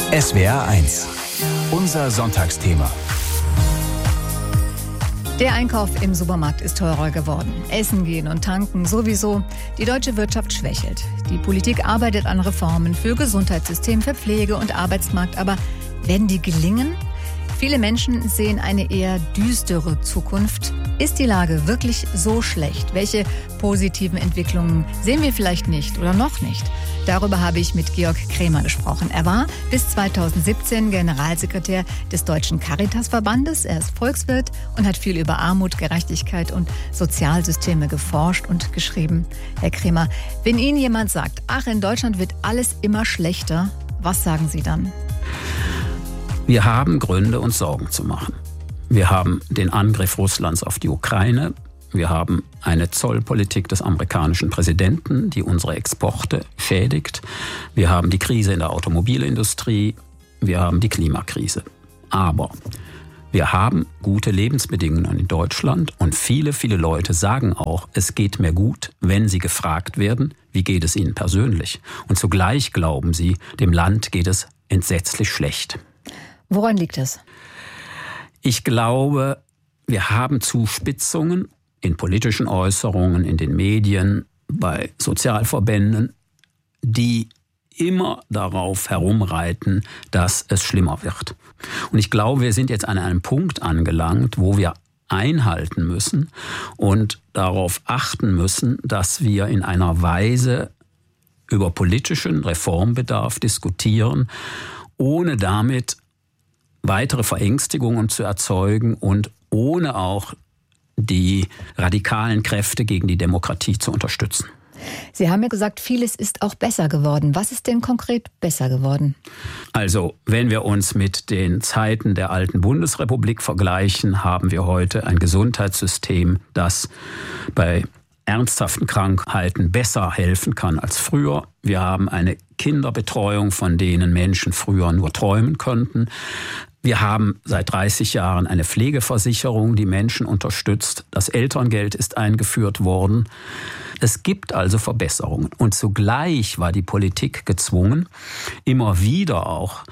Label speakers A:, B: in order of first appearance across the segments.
A: SWR 1. Unser Sonntagsthema.
B: Der Einkauf im Supermarkt ist teurer geworden. Essen gehen und tanken sowieso. Die deutsche Wirtschaft schwächelt. Die Politik arbeitet an Reformen für Gesundheitssystem, für Pflege und Arbeitsmarkt. Aber werden die gelingen? Viele Menschen sehen eine eher düstere Zukunft. Ist die Lage wirklich so schlecht? Welche positiven Entwicklungen sehen wir vielleicht nicht oder noch nicht? Darüber habe ich mit Georg Krämer gesprochen. Er war bis 2017 Generalsekretär des Deutschen Caritasverbandes. Er ist Volkswirt und hat viel über Armut, Gerechtigkeit und Sozialsysteme geforscht und geschrieben. Herr Krämer, wenn Ihnen jemand sagt, ach, in Deutschland wird alles immer schlechter, was sagen Sie dann?
C: Wir haben Gründe, uns Sorgen zu machen. Wir haben den Angriff Russlands auf die Ukraine. Wir haben eine Zollpolitik des amerikanischen Präsidenten, die unsere Exporte schädigt. Wir haben die Krise in der Automobilindustrie. Wir haben die Klimakrise. Aber wir haben gute Lebensbedingungen in Deutschland und viele, viele Leute sagen auch, es geht mir gut, wenn sie gefragt werden, wie geht es ihnen persönlich? Und zugleich glauben sie, dem Land geht es entsetzlich schlecht.
B: Woran liegt es?
C: Ich glaube, wir haben Zuspitzungen in politischen Äußerungen, in den Medien, bei Sozialverbänden, die immer darauf herumreiten, dass es schlimmer wird. Und ich glaube, wir sind jetzt an einem Punkt angelangt, wo wir einhalten müssen und darauf achten müssen, dass wir in einer Weise über politischen Reformbedarf diskutieren, ohne damit weitere Verängstigungen zu erzeugen und ohne auch die radikalen Kräfte gegen die Demokratie zu unterstützen.
B: Sie haben ja gesagt, vieles ist auch besser geworden. Was ist denn konkret besser geworden?
C: Also, wenn wir uns mit den Zeiten der alten Bundesrepublik vergleichen, haben wir heute ein Gesundheitssystem, das bei ernsthaften Krankheiten besser helfen kann als früher. Wir haben eine Kinderbetreuung, von denen Menschen früher nur träumen könnten. Wir haben seit 30 Jahren eine Pflegeversicherung, die Menschen unterstützt. Das Elterngeld ist eingeführt worden. Es gibt also Verbesserungen. Und zugleich war die Politik gezwungen, immer wieder auch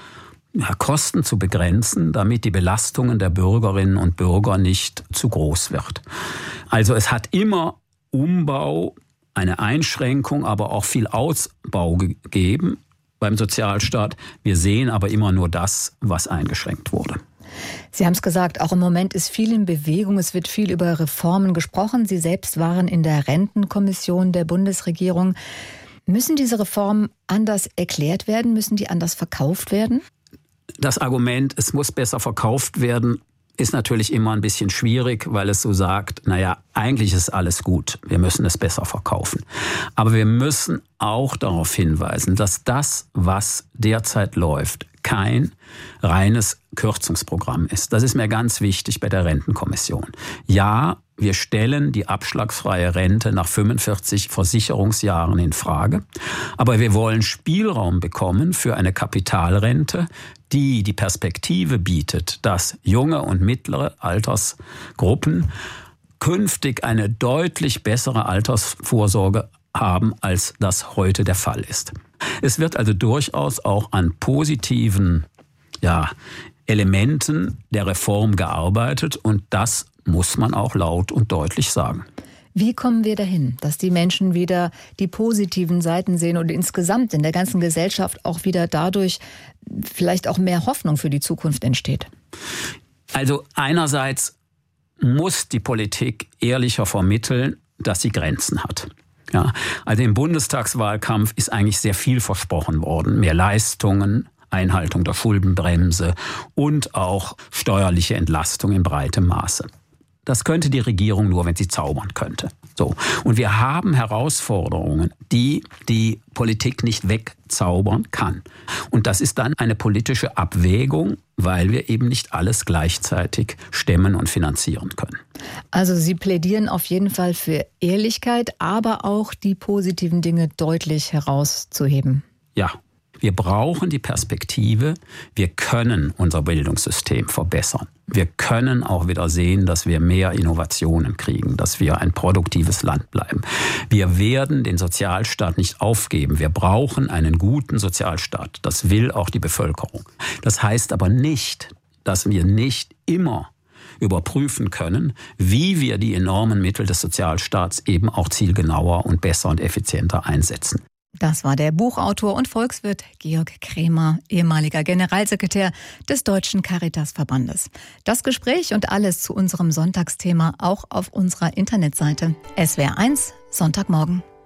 C: Kosten zu begrenzen, damit die Belastungen der Bürgerinnen und Bürger nicht zu groß wird. Also es hat immer Umbau, eine Einschränkung, aber auch viel Ausbau gegeben beim Sozialstaat. Wir sehen aber immer nur das, was eingeschränkt wurde.
B: Sie haben es gesagt, auch im Moment ist viel in Bewegung. Es wird viel über Reformen gesprochen. Sie selbst waren in der Rentenkommission der Bundesregierung. Müssen diese Reformen anders erklärt werden? Müssen die anders verkauft werden?
C: Das Argument, es muss besser verkauft werden, ist natürlich immer ein bisschen schwierig, weil es so sagt, naja, eigentlich ist alles gut, wir müssen es besser verkaufen. Aber wir müssen auch darauf hinweisen, dass das, was derzeit läuft, kein reines Kürzungsprogramm ist. Das ist mir ganz wichtig bei der Rentenkommission. Ja, wir stellen die abschlagsfreie Rente nach 45 Versicherungsjahren in Frage. Aber wir wollen Spielraum bekommen für eine Kapitalrente, die die Perspektive bietet, dass junge und mittlere Altersgruppen künftig eine deutlich bessere Altersvorsorge haben, als das heute der Fall ist. Es wird also durchaus auch an positiven Elementen der Reform gearbeitet und das muss man auch laut und deutlich sagen.
B: Wie kommen wir dahin, dass die Menschen wieder die positiven Seiten sehen und insgesamt in der ganzen Gesellschaft auch wieder dadurch vielleicht auch mehr Hoffnung für die Zukunft entsteht?
C: Also einerseits muss die Politik ehrlicher vermitteln, dass sie Grenzen hat. Ja, also im Bundestagswahlkampf ist eigentlich sehr viel versprochen worden. Mehr Leistungen, Einhaltung der Schuldenbremse und auch steuerliche Entlastung in breitem Maße. Das könnte die Regierung nur, wenn sie zaubern könnte. So. Und wir haben Herausforderungen, die die Politik nicht wegzaubern kann. Und das ist dann eine politische Abwägung, weil wir eben nicht alles gleichzeitig stemmen und finanzieren können.
B: Also Sie plädieren auf jeden Fall für Ehrlichkeit, aber auch die positiven Dinge deutlich herauszuheben.
C: Ja. Wir brauchen die Perspektive, wir können unser Bildungssystem verbessern. Wir können auch wieder sehen, dass wir mehr Innovationen kriegen, dass wir ein produktives Land bleiben. Wir werden den Sozialstaat nicht aufgeben. Wir brauchen einen guten Sozialstaat. Das will auch die Bevölkerung. Das heißt aber nicht, dass wir nicht immer überprüfen können, wie wir die enormen Mittel des Sozialstaats eben auch zielgenauer und besser und effizienter einsetzen.
B: Das war der Buchautor und Volkswirt Georg Kremer, ehemaliger Generalsekretär des Deutschen Caritasverbandes. Das Gespräch und alles zu unserem Sonntagsthema auch auf unserer Internetseite SWR1 Sonntagmorgen.